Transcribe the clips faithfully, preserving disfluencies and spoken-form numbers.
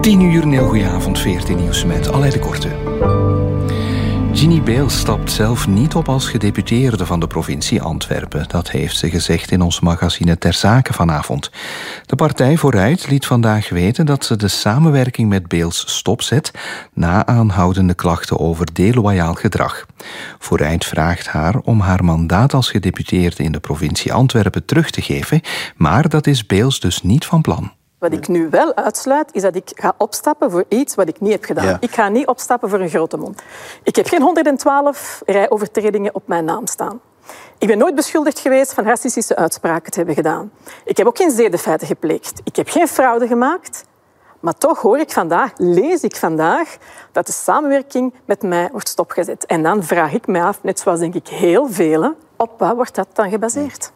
tien uur, een heel goeie avond, veertien nieuws met Alain de Korte. Ginny Beels stapt zelf niet op als gedeputeerde van de provincie Antwerpen. Dat heeft ze gezegd in ons magazine Ter Zake vanavond. De partij Vooruit liet vandaag weten dat ze de samenwerking met Beels stopzet na aanhoudende klachten over deloyaal gedrag. Vooruit vraagt haar om haar mandaat als gedeputeerde in de provincie Antwerpen terug te geven, maar dat is Beels dus niet van plan. Wat ik nu wel uitsluit, is dat ik ga opstappen voor iets wat ik niet heb gedaan. Ja. Ik ga niet opstappen voor een grote mond. Ik heb geen honderdtwaalf rijovertredingen op mijn naam staan. Ik ben nooit beschuldigd geweest van racistische uitspraken te hebben gedaan. Ik heb ook geen zedenfeiten gepleegd. Ik heb geen fraude gemaakt. Maar toch hoor ik vandaag, lees ik vandaag, dat de samenwerking met mij wordt stopgezet. En dan vraag ik mij af, net zoals denk ik heel velen, op wat wordt dat dan gebaseerd?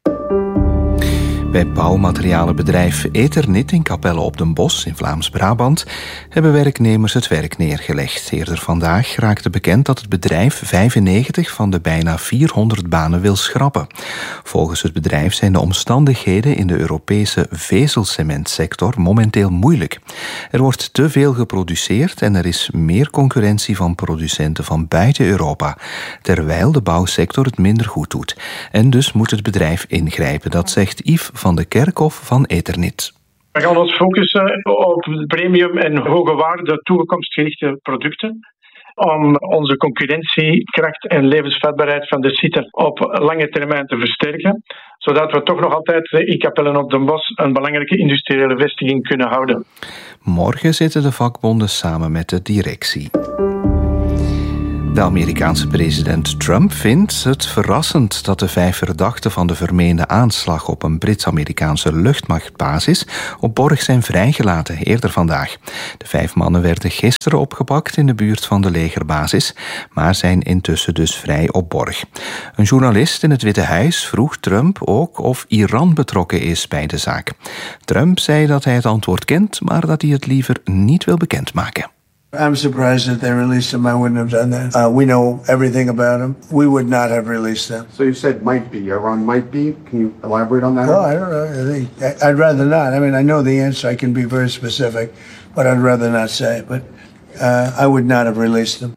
Bij bouwmaterialenbedrijf Eternit in Capelle op den Bosch in Vlaams-Brabant hebben werknemers het werk neergelegd. Eerder vandaag raakte bekend dat het bedrijf vijfennegentig van de bijna vierhonderd banen wil schrappen. Volgens het bedrijf zijn de omstandigheden in de Europese vezelcementsector momenteel moeilijk. Er wordt te veel geproduceerd en er is meer concurrentie van producenten van buiten Europa, terwijl de bouwsector het minder goed doet. En dus moet het bedrijf ingrijpen, dat zegt Yves van de Kerkhof van Eternit. We gaan ons focussen op premium en hoge waarde toekomstgerichte producten, om onze concurrentiekracht en levensvatbaarheid van de site op lange termijn te versterken, zodat we toch nog altijd in Capelle op den Bosch een belangrijke industriële vestiging kunnen houden. Morgen zitten de vakbonden samen met de directie. De Amerikaanse president Trump vindt het verrassend dat de vijf verdachten van de vermeende aanslag op een Brits-Amerikaanse luchtmachtbasis op Borg zijn vrijgelaten, eerder vandaag. De vijf mannen werden gisteren opgepakt in de buurt van de legerbasis, maar zijn intussen dus vrij op Borg. Een journalist in het Witte Huis vroeg Trump ook of Iran betrokken is bij de zaak. Trump zei dat hij het antwoord kent, maar dat hij het liever niet wil bekendmaken. I'm surprised that they released him. I wouldn't have done that. Uh, we know everything about him. We would not have released them. So you said might be. Iran might be. Can you elaborate on that? Oh, I don't know. I think, I'd rather not. I mean, I know the answer. I can be very specific, but I'd rather not say. But uh, I would not have released them.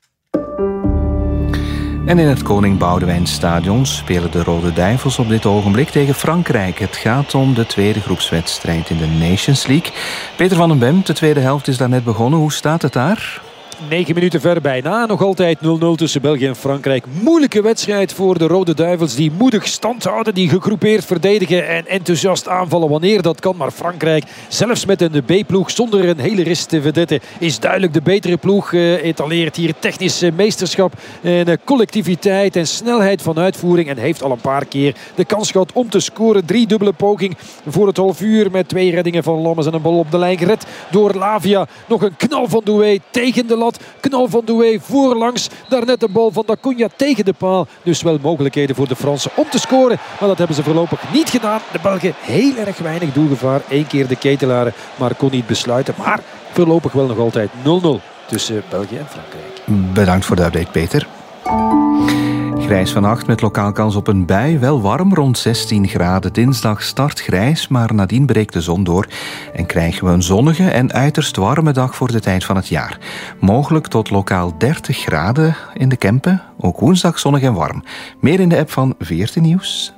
En in het Koning Boudewijnstadion spelen de Rode Duivels op dit ogenblik tegen Frankrijk. Het gaat om de tweede groepswedstrijd in de Nations League. Peter van den Bem, de tweede helft is daar net begonnen. Hoe staat het daar? Negen minuten ver bijna. Nog altijd nul nul tussen België en Frankrijk. Moeilijke wedstrijd voor de Rode Duivels. Die moedig stand houden, die gegroepeerd verdedigen en enthousiast aanvallen wanneer dat kan. Maar Frankrijk, zelfs met een B-ploeg zonder een hele rist te verdetten, is duidelijk de betere ploeg. Uh, etaleert hier technisch meesterschap en uh, collectiviteit en snelheid van uitvoering. En heeft al een paar keer de kans gehad om te scoren. Drie dubbele poging voor het half uur met twee reddingen van Lammers en een bal op de lijn gered door Lavia. Nog een knal van Doué tegen de lat. Knal van Doué voorlangs. Daarnet de bal van Dacuña tegen de paal. Dus wel mogelijkheden voor de Fransen om te scoren. Maar dat hebben ze voorlopig niet gedaan. De Belgen heel erg weinig doelgevaar. Eén keer de Ketelaren, maar kon niet besluiten. Maar voorlopig wel nog altijd nul nul tussen België en Frankrijk. Bedankt voor de update, Peter. Grijs vannacht met lokaal kans op een bui. Wel warm, rond zestien graden. Dinsdag start grijs, maar nadien breekt de zon door. En krijgen we een zonnige en uiterst warme dag voor de tijd van het jaar. Mogelijk tot lokaal dertig graden in de Kempen. Ook woensdag zonnig en warm. Meer in de app van veertien Nieuws.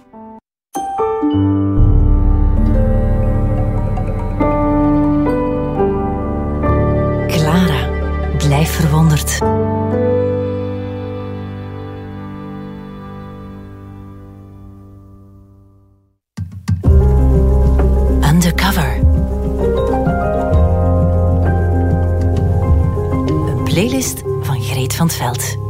Clara, blijf verwonderd. Undercover. Een playlist van Greet van 't Veld.